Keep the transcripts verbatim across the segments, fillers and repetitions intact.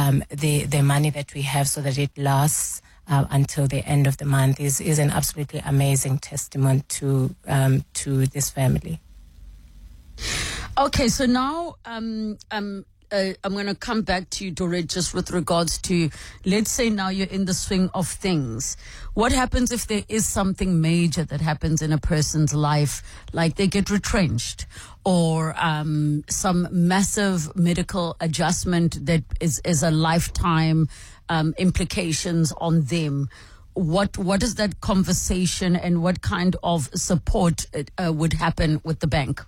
um, the, the money that we have so that it lasts uh, until the end of the month is, is an absolutely amazing testament to, um, to this family. Okay, so now um, um, uh, I'm going to come back to you, Dorette, just with regards to, let's say now you're in the swing of things. What happens if there is something major that happens in a person's life, like they get retrenched, or um, some massive medical adjustment that is, is a lifetime um, implications on them? What what is that conversation, and what kind of support uh, would happen with the bank?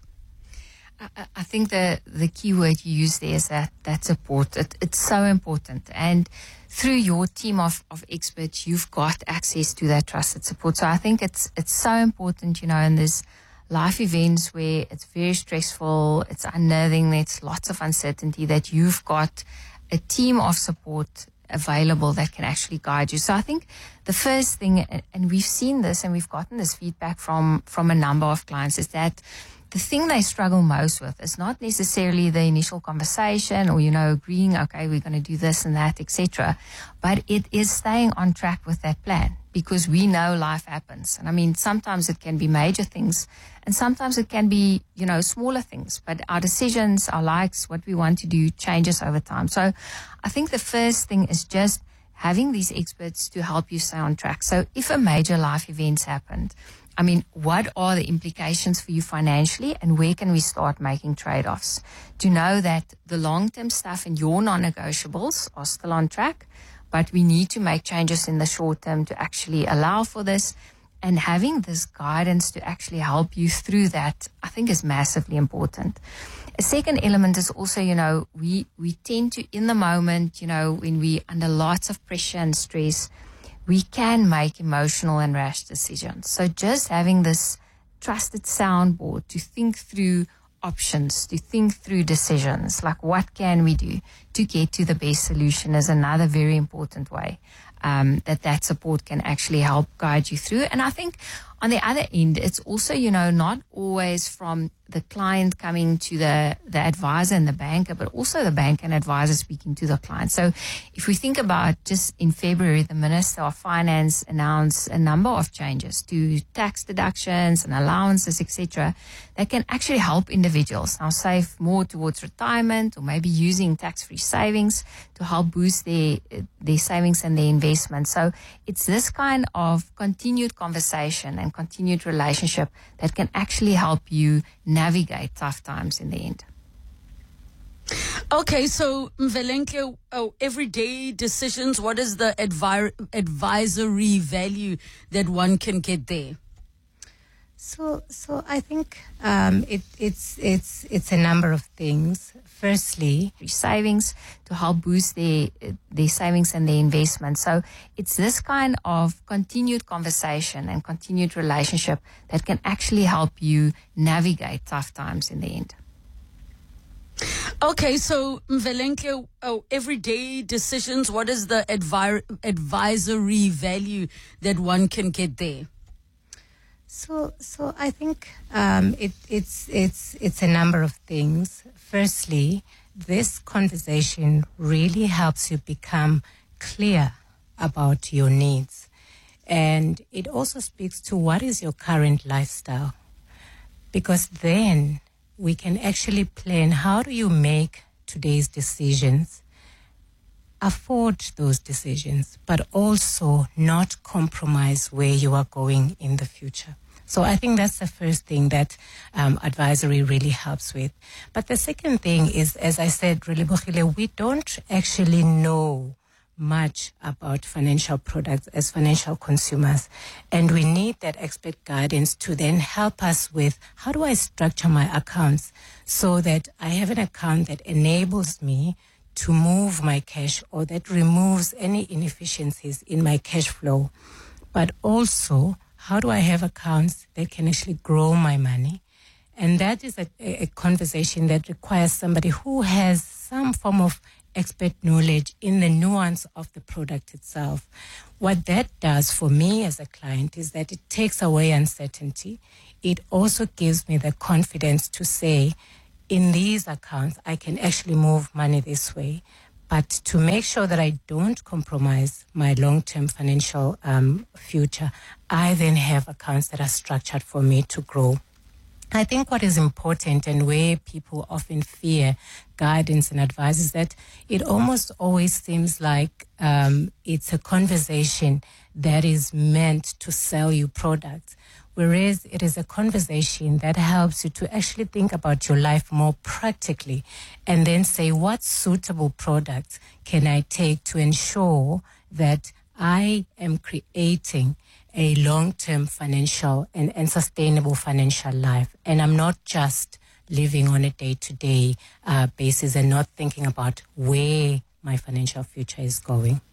I, I think the, the key word you use there is that, that support. It, it's so important. And through your team of, of experts, you've got access to that trusted support. So I think it's it's so important, you know, in this life events where it's very stressful, it's unnerving, there's lots of uncertainty, that you've got a team of support available that can actually guide you. So I think the first thing, and we've seen this and we've gotten this feedback from, from a number of clients, is that the thing they struggle most with is not necessarily the initial conversation or, you know, agreeing, okay, we're going to do this and that, et cetera. But it is staying on track with that plan, because we know life happens. And I mean, sometimes it can be major things and sometimes it can be, you know, smaller things. But our decisions, our likes, what we want to do changes over time. So I think the first thing is just having these experts to help you stay on track. So if a major life event's happened, I mean, what are the implications for you financially, and where can we start making trade-offs to know that the long-term stuff and your non-negotiables are still on track, but we need to make changes in the short term to actually allow for this. And having this guidance to actually help you through that, I think, is massively important. A second element is also, you know, we, we tend to, in the moment, you know, when we're under lots of pressure and stress, we can make emotional and rash decisions. So just having this trusted soundboard to think through options, to think through decisions, like what can we do to get to the best solution, is another very important way um, that that support can actually help guide you through. And I think on the other end, it's also, you know, not always from the client coming to the, the advisor and the banker, but also the bank and advisor speaking to the client. So if we think about just in February, the Minister of Finance announced a number of changes to tax deductions and allowances, et cetera, that can actually help individuals now save more towards retirement, or maybe using tax-free savings to help boost their, their savings and their investment. So it's this kind of continued conversation and continued relationship that can actually help you navigate tough times in the end. Okay, so Mvelenhle, oh, everyday decisions, what is the advi- advisory value that one can get there? So, so I think um, it, it's it's it's a number of things. Firstly, savings to help boost their their savings and their investment. So it's this kind of continued conversation and continued relationship that can actually help you navigate tough times in the end. Okay, so Mvelenhle, oh, everyday decisions, what is the advi- advisory value that one can get there? So, so I think um, it, it's it's it's a number of things. Firstly, this conversation really helps you become clear about your needs, and it also speaks to what is your current lifestyle, because then we can actually plan how do you make today's decisions, afford those decisions, but also not compromise where you are going in the future. So I think that's the first thing that um, advisory really helps with. But the second thing is, as I said, Relebogile, we don't actually know much about financial products as financial consumers. And we need that expert guidance to then help us with how do I structure my accounts so that I have an account that enables me to move my cash, or that removes any inefficiencies in my cash flow. But also, how do I have accounts that can actually grow my money? And that is a, a conversation that requires somebody who has some form of expert knowledge in the nuance of the product itself. What that does for me as a client is that it takes away uncertainty. It also gives me the confidence to say, in these accounts, I can actually move money this way. But to make sure that I don't compromise my long-term financial um, future, I then have accounts that are structured for me to grow. I think what is important and where people often fear guidance and advice is that it almost always seems like um, it's a conversation that is meant to sell you products, whereas it is a conversation that helps you to actually think about your life more practically and then say, what suitable products can I take to ensure that I am creating a long-term financial and, and sustainable financial life. And I'm not just living on a day-to-day uh, basis and not thinking about where my financial future is going.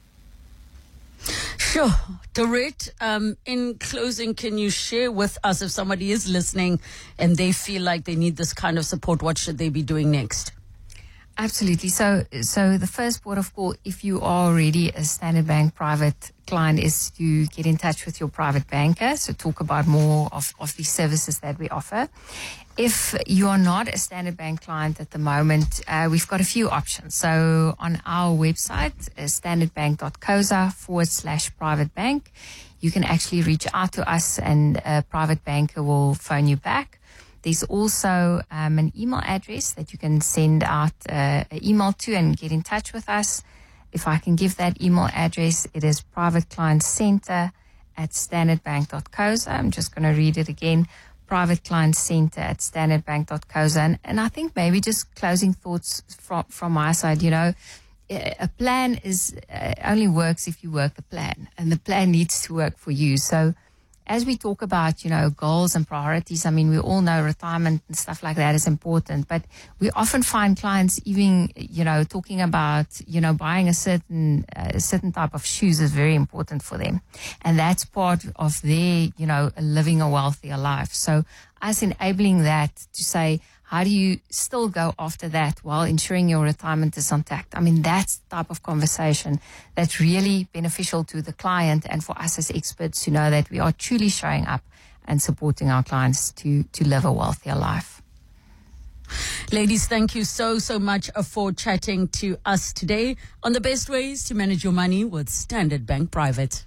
Sure. Dorette, um, in closing, can you share with us, if somebody is listening and they feel like they need this kind of support, what should they be doing next? Absolutely. So, so the first port of call, if you are already a Standard Bank private client, is to get in touch with your private banker. So talk about more of, of the services that we offer. If you are not a Standard Bank client at the moment, uh, we've got a few options. So on our website, uh, standardbank.coza forward slash private bank, you can actually reach out to us and a private banker will phone you back. There's also um, an email address that you can send out uh, an email to and get in touch with us. If I can give that email address, it is Private Client Center at standardbank.coza. I'm just going to read it again. Private Client Center at standardbank.coza. And, and I think maybe just closing thoughts from, from my side, you know, a plan is uh, only works if you work the plan, and the plan needs to work for you. So as we talk about, you know, goals and priorities, I mean, we all know retirement and stuff like that is important, but we often find clients even, you know, talking about, you know, buying a certain, uh, a certain type of shoes is very important for them. And that's part of their, you know, living a wealthier life. So us enabling that to say, how do you still go after that while ensuring your retirement is intact? I mean, that's the type of conversation that's really beneficial to the client and for us as experts to know that we are truly showing up and supporting our clients to, to live a wealthier life. Ladies, thank you so, so much for chatting to us today on the best ways to manage your money with Standard Bank Private.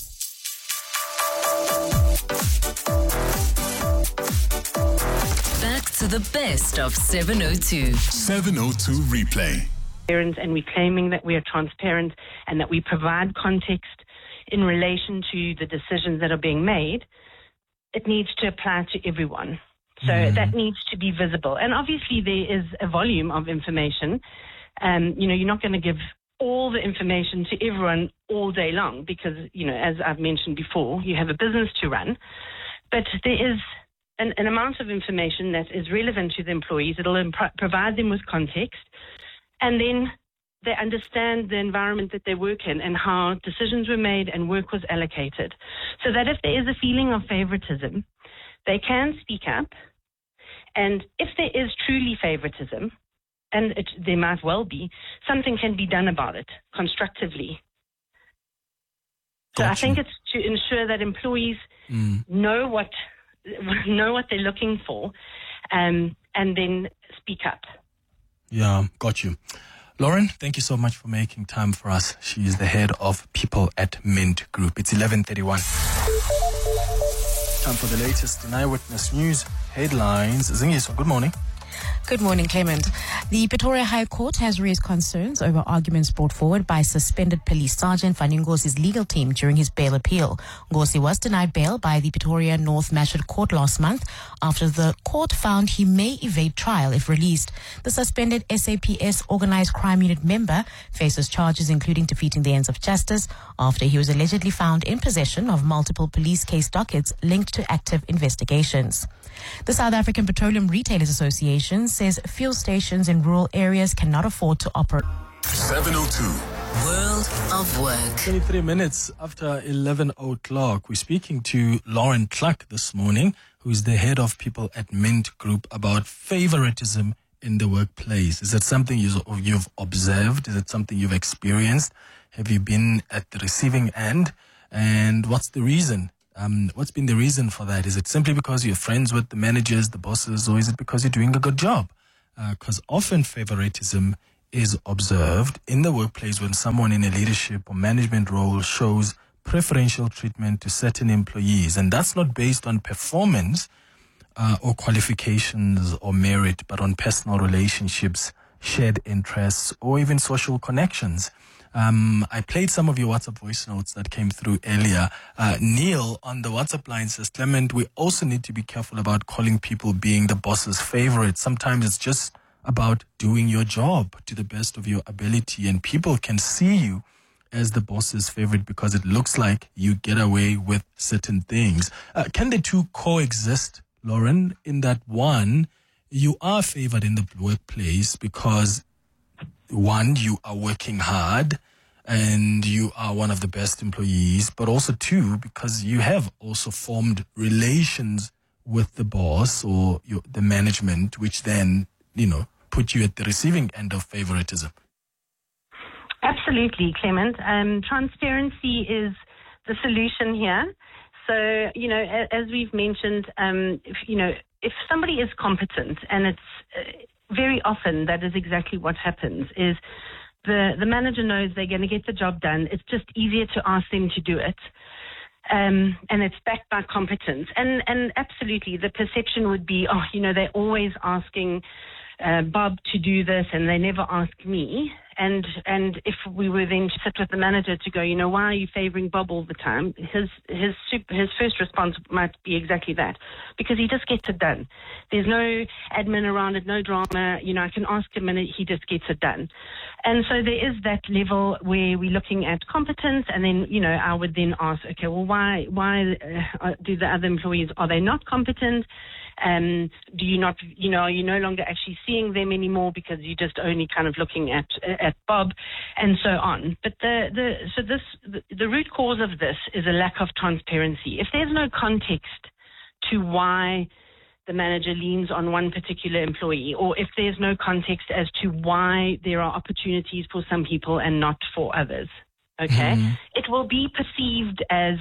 To the best of seven oh two. seven oh two Replay. And we're claiming that we are transparent and that we provide context in relation to the decisions that are being made. It needs to apply to everyone. So mm. that needs to be visible. And obviously there is a volume of information. Um, you know, you're not going to give all the information to everyone all day long because, you know, as I've mentioned before, you have a business to run. But there is An, an amount of information that is relevant to the employees. It'll imp- provide them with context, and then they understand the environment that they work in and how decisions were made and work was allocated. So that if there is a feeling of favoritism, they can speak up. And if there is truly favoritism, and it, there might well be, something can be done about it constructively. So gotcha. I think it's to ensure that employees mm. know what know what they're looking for, um, and then speak up. Yeah, got you. Lauren, thank you so much for making time for us. She is the head of people at Mint Group. It's eleven thirty-one. Time for the latest in Eyewitness News headlines. Zingiso, good morning. Good morning, Clement. The Pretoria High Court has raised concerns over arguments brought forward by suspended Police Sergeant Vani Ngosi's legal team during his bail appeal. Ngosi was denied bail by the Pretoria North Magistrate Court last month after the court found he may evade trial if released. The suspended S A P S Organised Crime Unit member faces charges including defeating the ends of justice after he was allegedly found in possession of multiple police case dockets linked to active investigations. The South African Petroleum Retailers Association says fuel stations in rural areas cannot afford to operate. seven oh two. World of Work. twenty-three minutes after eleven o'clock. We're speaking to Lauren Clark this morning, who's the head of people at Mint Group, about favoritism in the workplace. Is it something you've observed? Is it something you've experienced? Have you been at the receiving end? And what's the reason? Um, what's been the reason for that? Is it simply because you're friends with the managers, the bosses, or is it because you're doing a good job? Because uh, often favoritism is observed in the workplace when someone in a leadership or management role shows preferential treatment to certain employees. And that's not based on performance uh, or qualifications or merit, but on personal relationships, shared interests, or even social connections. Um, I played some of your WhatsApp voice notes that came through earlier. Uh, Neil on the WhatsApp line says, Clement, we also need to be careful about calling people being the boss's favorite. Sometimes it's just about doing your job to the best of your ability, and people can see you as the boss's favorite because it looks like you get away with certain things. Uh, can the two coexist, Lauren, in that one, you are favored in the workplace because one, you are working hard and you are one of the best employees, but also two, because you have also formed relations with the boss or your, the management, which then, you know, put you at the receiving end of favoritism. Absolutely, Clement. Um, transparency is the solution here. So, you know, as we've mentioned, um, if, you know, if somebody is competent, and it's uh, very often that is exactly what happens, is the, the manager knows they're going to get the job done. It's just easier to ask them to do it. Um, and it's backed by competence. And, and absolutely, the perception would be, oh, you know, they're always asking uh, Bob to do this and they never ask me. And and if we were then to sit with the manager to go, you know, why are you favoring Bob all the time? His his super, his first response might be exactly that, because he just gets it done. There's no admin around it, no drama. You know, I can ask him and he just gets it done. And so there is that level where we're looking at competence, and then, you know, I would then ask, okay, well, why why uh, do the other employees, are they not competent? Um, do you not, you know, are you no longer actually seeing them anymore because you're just only kind of looking at at Bob, and so on. But the, the so this the, the root cause of this is a lack of transparency. If there's no context to why the manager leans on one particular employee, or if there's no context as to why there are opportunities for some people and not for others, okay, mm-hmm. it will be perceived as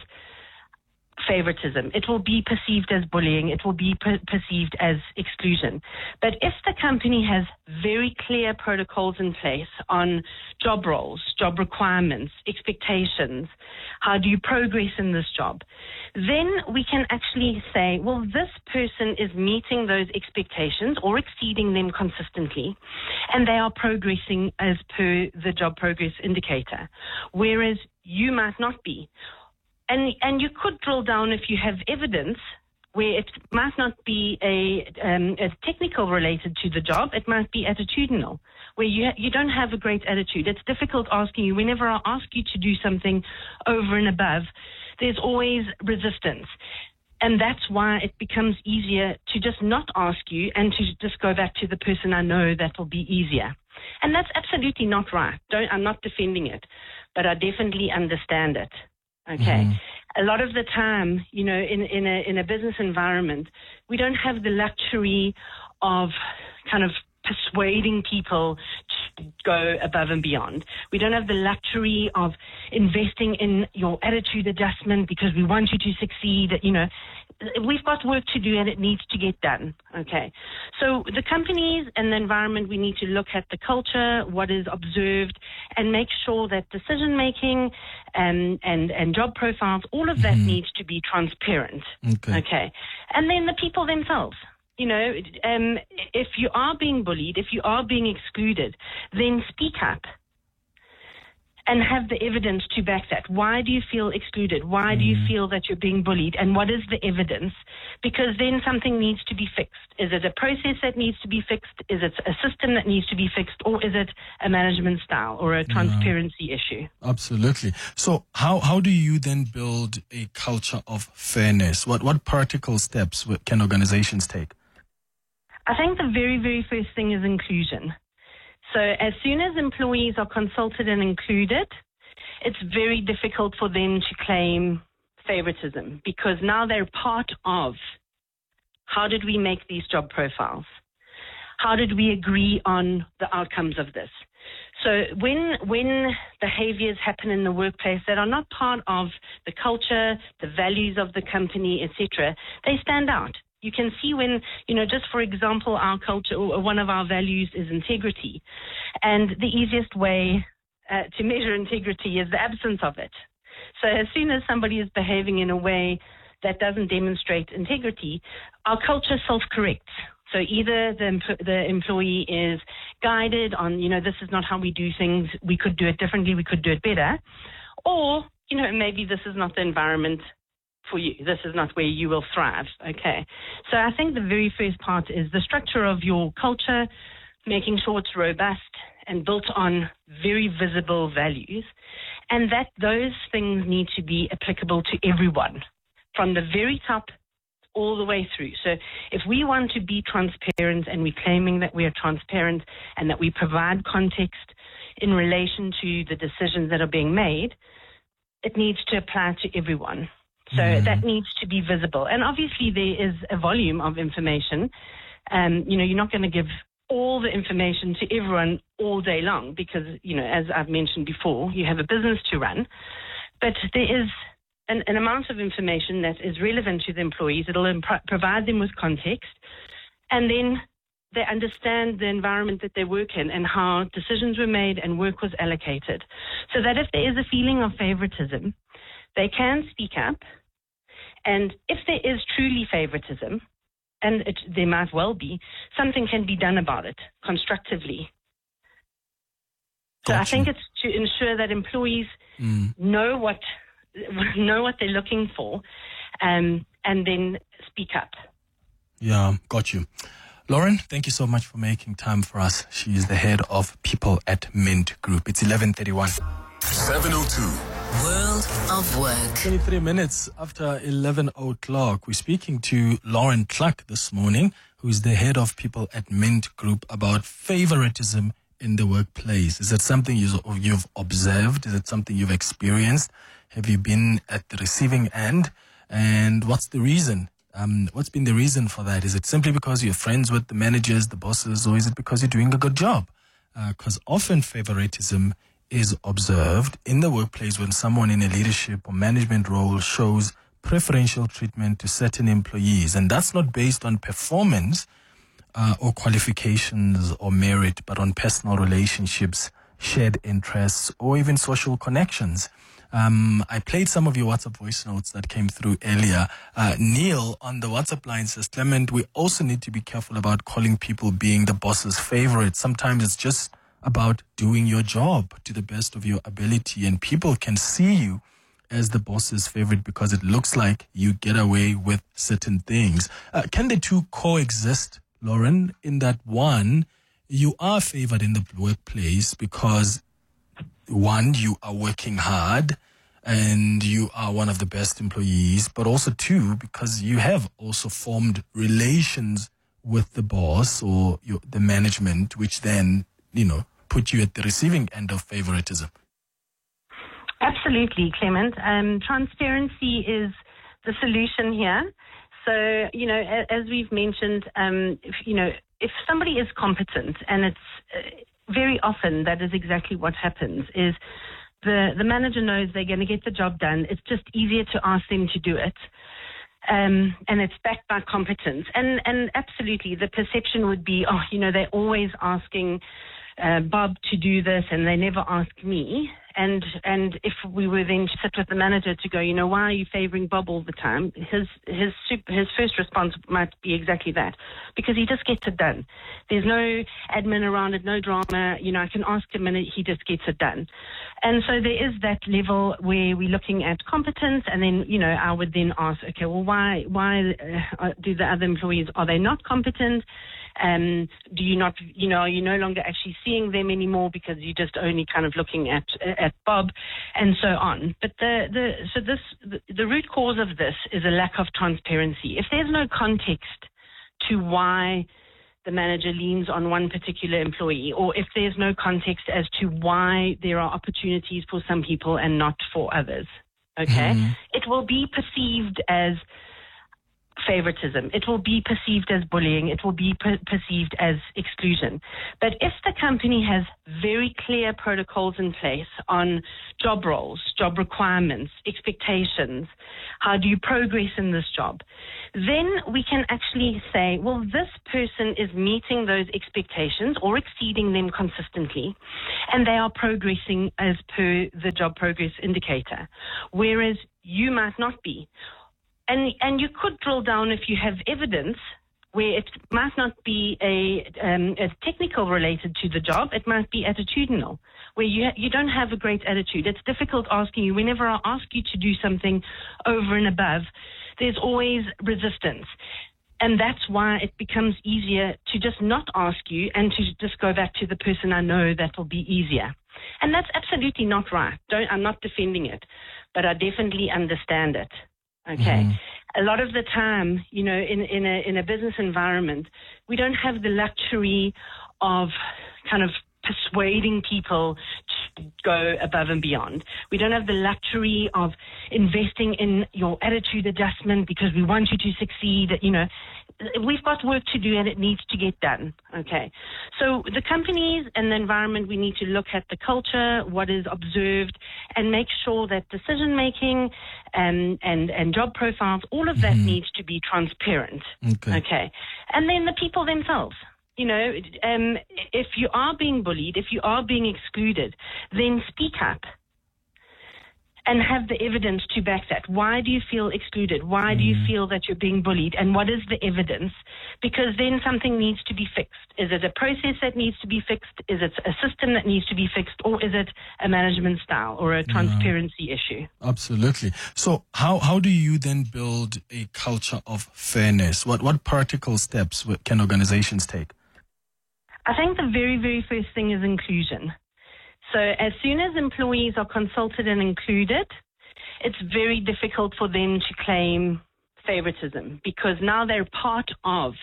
favoritism. It will be perceived as bullying. It will be per- perceived as exclusion. But if the company has very clear protocols in place on job roles, job requirements, expectations, how do you progress in this job, then we can actually say, well, this person is meeting those expectations or exceeding them consistently, and they are progressing as per the job progress indicator, whereas you might not be. And and you could drill down if you have evidence where it might not be a, um, a technical related to the job. It might be attitudinal, where you ha- you don't have a great attitude. It's difficult asking you. Whenever I ask you to do something over and above, there's always resistance. And that's why it becomes easier to just not ask you and to just go back to the person I know that will be easier. And that's absolutely not right. Don't, I'm not defending it, but I definitely understand it. Okay. Mm-hmm. A lot of the time, you know, in, in a in a business environment, we don't have the luxury of kind of persuading people to go above and beyond. We don't have the luxury of investing in your attitude adjustment because we want you to succeed. You know, we've got work to do and it needs to get done. Okay. So the companies and the environment, we need to look at the culture, what is observed, and make sure that decision making and, and, and job profiles, all of that mm-hmm. needs to be transparent. Okay. Okay. And then the people themselves. You know, um, if you are being bullied, if you are being excluded, then speak up and have the evidence to back that. Why do you feel excluded? Why mm. do you feel that you're being bullied? And what is the evidence? Because then something needs to be fixed. Is it a process that needs to be fixed? Is it a system that needs to be fixed? Or is it a management style or a transparency yeah. issue? Absolutely. So how, how do you then build a culture of fairness? What, what practical steps can organizations take? I think the very, very first thing is inclusion. So as soon as employees are consulted and included, it's very difficult for them to claim favoritism, because now they're part of how did we make these job profiles? How did we agree on the outcomes of this? So when when behaviors happen in the workplace that are not part of the culture, the values of the company, et cetera, they stand out. You can see when, you know, just for example, our culture, or one of our values is integrity. And the easiest way uh, to measure integrity is the absence of it. So as soon as somebody is behaving in a way that doesn't demonstrate integrity, our culture self-corrects. So either the, the employee is guided on, you know, this is not how we do things, we could do it differently, we could do it better, or, you know, maybe this is not the environment for you. This is not where you will thrive. Okay. So I think the very first part is the structure of your culture, making sure it's robust and built on very visible values, and that those things need to be applicable to everyone from the very top all the way through. So if we want to be transparent, and we're claiming that we are transparent and that we provide context in relation to the decisions that are being made, it needs to apply to everyone. So mm-hmm. that needs to be visible. And obviously there is a volume of information. Um, you know, you're not going to give all the information to everyone all day long because, you know, as I've mentioned before, you have a business to run. But there is an, an amount of information that is relevant to the employees. It'll imp- provide them with context. And then they understand the environment that they work in and how decisions were made and work was allocated. So that if there is a feeling of favoritism, they can speak up. And if there is truly favoritism, and it, there might well be, something can be done about it constructively. So gotcha. I think it's to ensure that employees mm. know what know what they're looking for, um, and then speak up. Yeah, got you. Lauren, thank you so much for making time for us. She is the head of people at Mint Group. It's eleven thirty-one. seven oh two. World of Work. twenty-three minutes after eleven o'clock. We're speaking to Lauren Clark this morning, who is the head of people at Mint Group, about favoritism in the workplace. Is it something you've observed? Is it something you've experienced? Have you been at the receiving end? And what's the reason? Um, what's been the reason for that? Is it simply because you're friends with the managers, the bosses, or is it because you're doing a good job? Because uh, often favoritism is observed in the workplace when someone in a leadership or management role shows preferential treatment to certain employees. And that's not based on performance uh, or qualifications or merit, but on personal relationships, shared interests, or even social connections. Um, I played some of your WhatsApp voice notes that came through earlier. Uh, Neil on the WhatsApp line says, Clement, we also need to be careful about calling people being the boss's favorite. Sometimes it's just about doing your job to the best of your ability, and people can see you as the boss's favorite because it looks like you get away with certain things. Uh, can the two coexist, Lauren, in that one, you are favored in the workplace because one, you are working hard and you are one of the best employees, but also two, because you have also formed relations with the boss or your, the management, which then, you know, put you at the receiving end of favoritism. Absolutely, Clement. Um, transparency is the solution here. So, you know, as we've mentioned, um, if, you know, if somebody is competent, and it's uh, very often that is exactly what happens, is the, the manager knows they're going to get the job done. It's just easier to ask them to do it. Um, and it's backed by competence. And, and absolutely, the perception would be, oh, you know, they're always asking uh, Bob to do this and they never ask me. And and if we were then to sit with the manager to go, you know, why are you favoring Bob all the time? His his super, his first response might be exactly that, because he just gets it done. There's no admin around it, no drama. You know, I can ask him and he just gets it done. And so there is that level where we're looking at competence, and then, you know, I would then ask, okay, well, why why uh, do the other employees, are they not competent? Um, do you not, you know, are you no longer actually seeing them anymore because you're just only kind of looking at at Bob, and so on. But the the so this the, the root cause of this is a lack of transparency. If there's no context to why the manager leans on one particular employee, or if there's no context as to why there are opportunities for some people and not for others, okay, mm-hmm. it will be perceived as favoritism. It will be perceived as bullying. It will be per- perceived as exclusion. But if the company has very clear protocols in place on job roles, job requirements, expectations, how do you progress in this job, then we can actually say, well, this person is meeting those expectations or exceeding them consistently, and they are progressing as per the job progress indicator, whereas you might not be. And and you could drill down if you have evidence where it might not be a, um, a technical related to the job. It might be attitudinal, where you ha- you don't have a great attitude. It's difficult asking you. Whenever I ask you to do something over and above, there's always resistance. And that's why it becomes easier to just not ask you and to just go back to the person I know that will be easier. And that's absolutely not right. Don't, I'm not defending it, but I definitely understand it. Okay. Mm. A lot of the time, you know, in, in a in a business environment, we don't have the luxury of kind of persuading people to go above and beyond. We don't have the luxury of investing in your attitude adjustment because we want you to succeed. You know, we've got work to do and it needs to get done. Okay. So the companies and the environment, we need to look at the culture, what is observed, and make sure that decision making and, and, and job profiles, all of that mm-hmm. needs to be transparent. Okay. Okay. And then the people themselves. You know, um, if you are being bullied, if you are being excluded, then speak up and have the evidence to back that. Why do you feel excluded? Why mm. do you feel that you're being bullied? And what is the evidence? Because then something needs to be fixed. Is it a process that needs to be fixed? Is it a system that needs to be fixed? Or is it a management style or a transparency yeah. issue? Absolutely. So how, how do you then build a culture of fairness? What, what practical steps can organizations take? I think the very, very first thing is inclusion. So as soon as employees are consulted and included, it's very difficult for them to claim favoritism because now they're part of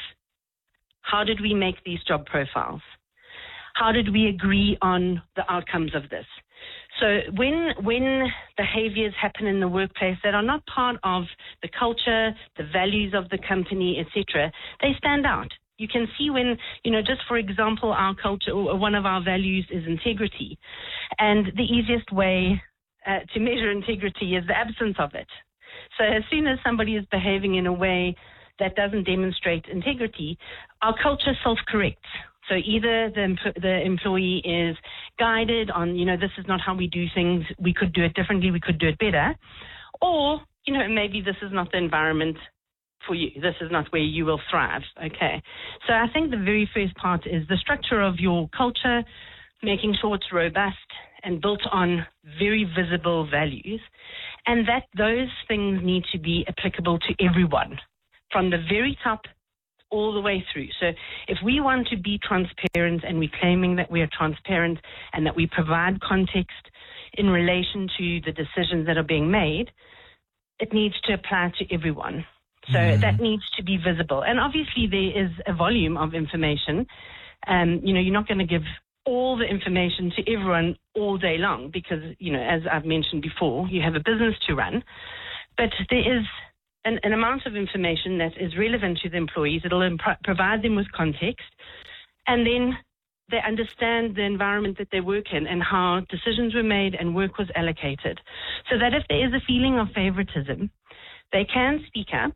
how did we make these job profiles? How did we agree on the outcomes of this? So when when behaviors happen in the workplace that are not part of the culture, the values of the company, et cetera, they stand out. You can see when, you know, just for example, our culture, or one of our values is integrity. And the easiest way uh, to measure integrity is the absence of it. So as soon as somebody is behaving in a way that doesn't demonstrate integrity, our culture self-corrects. So either the, the employee is guided on, you know, this is not how we do things, we could do it differently, we could do it better, or, you know, maybe this is not the environment for you. This is not where you will thrive. Okay. So I think the very first part is the structure of your culture, making sure it's robust and built on very visible values, and that those things need to be applicable to everyone from the very top all the way through. So if we want to be transparent and we're claiming that we are transparent and that we provide context in relation to the decisions that are being made, it needs to apply to everyone. So mm. that needs to be visible. And obviously there is a volume of information. Um, you know, you're not going to give all the information to everyone all day long because, you know, as I've mentioned before, you have a business to run. But there is an, an amount of information that is relevant to the employees. It'll imp- provide them with context. And then they understand the environment that they work in and how decisions were made and work was allocated. So that if there is a feeling of favoritism, they can speak up.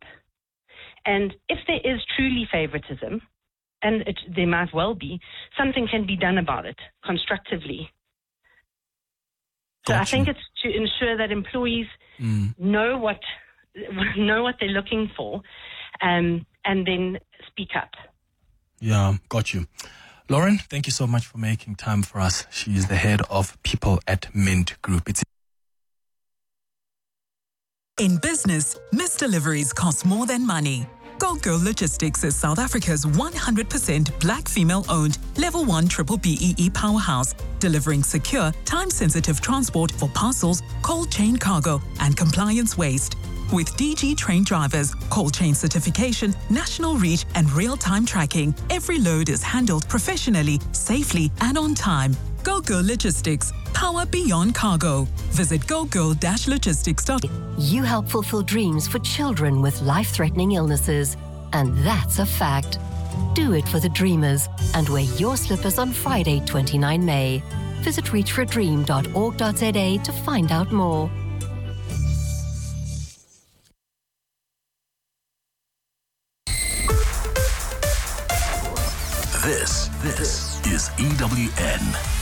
And if there is truly favoritism, and it, there might well be, something can be done about it constructively. So gotcha. I think it's to ensure that employees mm. know what know what they're looking for, um, and then speak up. Yeah, got you. Lauren, thank you so much for making time for us. She is the head of people at Mint Group. It's In business, missed deliveries cost more than money. GoGo Logistics is South Africa's one hundred percent black female-owned Level one triple B E E powerhouse, delivering secure, time-sensitive transport for parcels, cold chain cargo, and compliance waste. With D G trained drivers, cold chain certification, national reach, and real-time tracking, every load is handled professionally, safely, and on time. Go Girl Logistics, power beyond cargo. Visit go girl dash logistics dot com. You help fulfill dreams for children with life-threatening illnesses. And that's a fact. Do it for the dreamers and wear your slippers on Friday, the twenty-ninth of May. Visit reach for a dream dot org dot z a to find out more. This, this is E W N.